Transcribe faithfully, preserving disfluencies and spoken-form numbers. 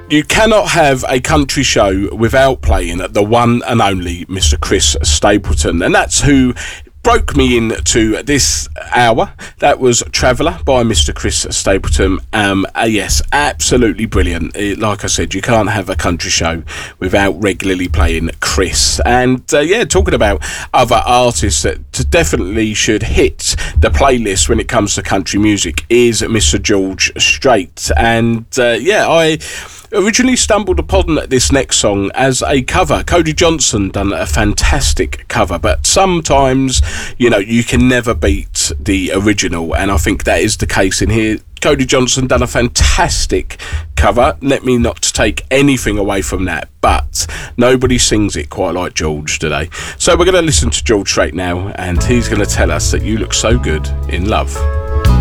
You cannot have a country show without playing the one and only Mister Chris Stapleton, and that's who broke me into this hour. That was Traveller by Mister Chris Stapleton. Um, uh, yes, absolutely brilliant. It, like I said, you can't have a country show without regularly playing Chris. And uh, yeah, talking about other artists that definitely should hit the playlist when it comes to country music is Mister George Strait. And uh, yeah, I originally stumbled upon this next song as a cover. Cody Johnson done a fantastic cover, but sometimes, you know, you can never beat the original, and I think that is the case in here. Cody Johnson done a fantastic cover. Let me not take anything away from that, but nobody sings it quite like George today. So we're going to listen to George Strait now, and he's going to tell us that you look so good in love.